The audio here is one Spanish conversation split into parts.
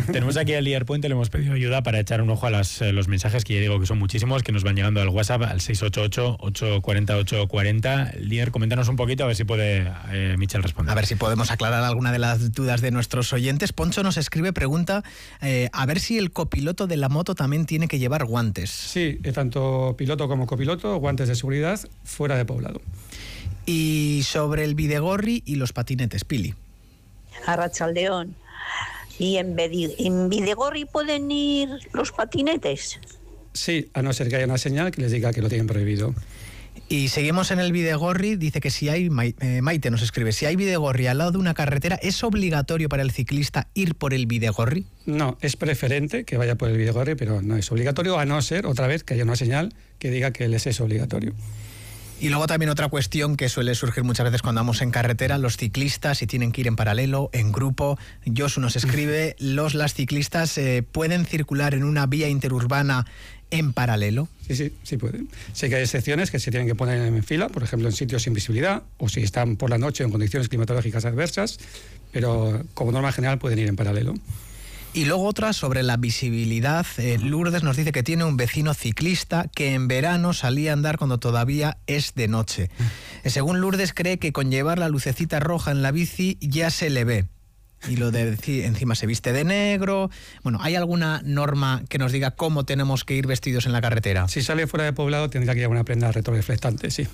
Tenemos aquí al Lier Puente, le hemos pedido ayuda para echar un ojo a los mensajes, que ya digo que son muchísimos, que nos van llegando al WhatsApp al 688-840-840. Lier, coméntanos un poquito, a ver si puede Michel responder. A ver si podemos aclarar alguna de las dudas de nuestros oyentes. Poncho nos escribe, pregunta, a ver si el copiloto de la moto también tiene que llevar guantes. Sí, tanto piloto como copiloto, guantes de seguridad fuera de poblado. Y sobre el bidegorri y los patinetes, Pili. Arratsaldeón. ¿Y en Bidegorri pueden ir los patinetes? Sí, a no ser que haya una señal que les diga que lo tienen prohibido. Y seguimos en el bidegorri, dice que si hay, Maite nos escribe, si hay bidegorri al lado de una carretera, ¿es obligatorio para el ciclista ir por el bidegorri? No, es preferente que vaya por el bidegorri, pero no es obligatorio, a no ser, otra vez, que haya una señal que diga que les es obligatorio. Y luego también otra cuestión que suele surgir muchas veces cuando vamos en carretera, los ciclistas, si tienen que ir en paralelo, en grupo. Josu nos escribe, las ciclistas pueden circular en una vía interurbana en paralelo. Sí pueden. Sé que hay excepciones que se tienen que poner en fila, por ejemplo en sitios sin visibilidad, o si están por la noche en condiciones climatológicas adversas, pero como norma general pueden ir en paralelo. Y luego otra sobre la visibilidad. Lourdes nos dice que tiene un vecino ciclista que en verano salía a andar cuando todavía es de noche. Según Lourdes, cree que con llevar la lucecita roja en la bici ya se le ve. Y lo de decir, encima se viste de negro. Bueno, ¿hay alguna norma que nos diga cómo tenemos que ir vestidos en la carretera? Si sale fuera de poblado tendría que llevar una prenda retroreflectante, sí.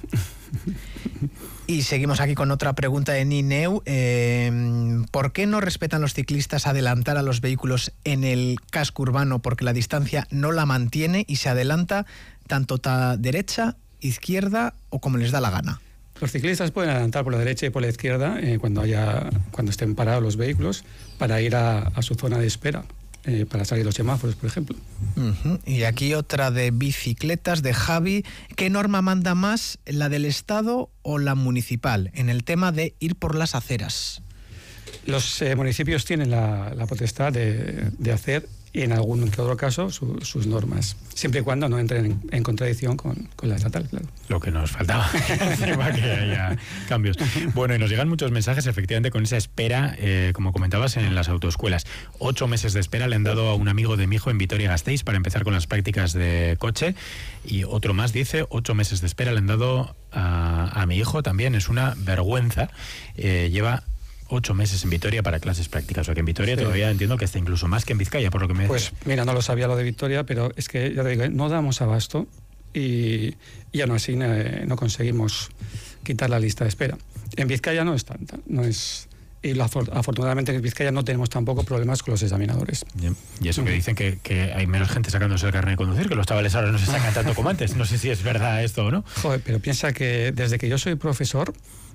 Y seguimos aquí con otra pregunta de Nineu. ¿Por qué no respetan los ciclistas adelantar a los vehículos en el casco urbano? Porque la distancia no la mantiene y se adelanta tanto derecha, izquierda o como les da la gana. Los ciclistas pueden adelantar por la derecha y por la izquierda cuando estén parados los vehículos para ir a su zona de espera, para salir los semáforos, por ejemplo. Y aquí otra de bicicletas de Javi. ¿Qué norma manda más, la del Estado o la municipal, en el tema de ir por las aceras? Los municipios tienen la potestad de hacer, en algún que otro caso, sus normas, siempre y cuando no entren en contradicción con la estatal, claro. Lo que nos faltaba, encima que haya cambios. Bueno, y nos llegan muchos mensajes, efectivamente, con esa espera, como comentabas, en las autoescuelas. 8 meses de espera le han dado a un amigo de mi hijo en Vitoria-Gasteiz para empezar con las prácticas de coche, y otro más dice, 8 meses de espera le han dado a mi hijo también. Es una vergüenza. Lleva 8 meses en Vitoria para clases prácticas. O sea que en Vitoria todavía entiendo que está incluso más que en Vizcaya, por lo que me dices. Pues mira, no lo sabía lo de Vitoria, pero es que ya te digo, no damos abasto y aún así no conseguimos quitar la lista de espera. En Vizcaya no es tanta, y afortunadamente en Vizcaya no tenemos tampoco problemas con los examinadores. Bien. Y eso que dicen que hay menos gente sacándose el carnet de conducir, que los chavales ahora no se sacan tanto como antes. No sé si es verdad esto o no. Joder, pero piensa que desde que yo soy profesor,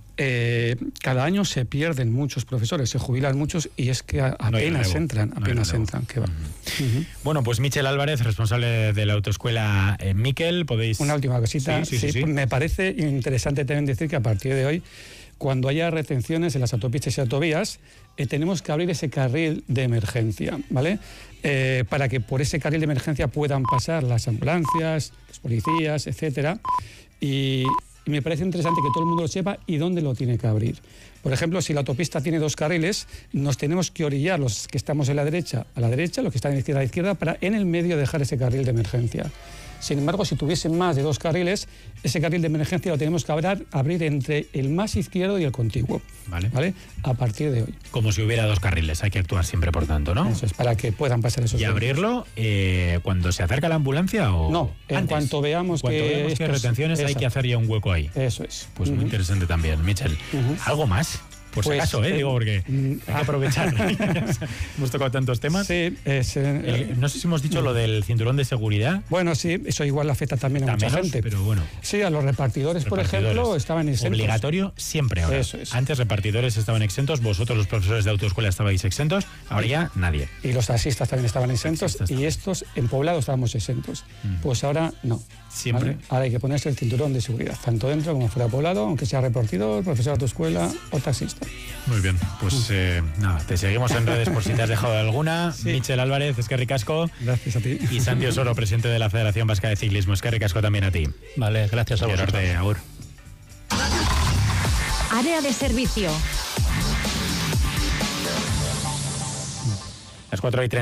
cada año se pierden muchos profesores, se jubilan muchos y es que apenas entran. Que va. Bueno, pues Michel Álvarez, responsable de la autoescuela Miquel, podéis... Una última cosita. Sí. Me parece interesante también decir que a partir de hoy, cuando haya retenciones en las autopistas y autovías, tenemos que abrir ese carril de emergencia, ¿vale? Para que por ese carril de emergencia puedan pasar las ambulancias, los policías, etcétera. Y me parece interesante que todo el mundo lo sepa y dónde lo tiene que abrir. Por ejemplo, si la autopista tiene 2 carriles, nos tenemos que orillar los que estamos en la derecha a la derecha, los que están en la izquierda a la izquierda, para en el medio dejar ese carril de emergencia. Sin embargo, si tuviesen más de 2 carriles, ese carril de emergencia lo tenemos que abrir entre el más izquierdo y el contiguo. Vale. A partir de hoy. Como si hubiera 2 carriles, hay que actuar siempre, por tanto, ¿no? Eso es, para que puedan pasar esos. ¿Y abrirlo cuando se acerca la ambulancia o...? No, en cuanto veamos que hay retenciones, hay que hacer ya un hueco ahí. Eso es. Pues muy interesante también, Michel. ¿Algo más? Por si acaso, digo, porque hay que aprovechar. Hemos tocado tantos temas. Sí, no sé si hemos dicho lo del cinturón de seguridad. Bueno, sí, eso igual afecta también a mucha gente. Pero bueno. Sí, a los repartidores, por ejemplo, estaban exentos. Obligatorio siempre ahora. Eso es. Antes repartidores estaban exentos, vosotros los profesores de autoescuela estabais exentos, ahora ya nadie. Y los taxistas también estaban exentos, y estos en poblado estábamos exentos. Pues ahora no. Siempre. ¿Vale? Ahora hay que ponerse el cinturón de seguridad, tanto dentro como fuera de poblado, aunque sea repartidor, profesor de autoescuela o taxista. Muy bien, pues nada, te seguimos en redes por si te has dejado alguna. Sí. Michel Álvarez, eskerrik asko. Gracias a ti. Y Santi Osoro, presidente de la Federación Vasca de Ciclismo, eskerrik asko también a ti. Vale, gracias a vosotros. Agur. Área de servicio. Las 4:30.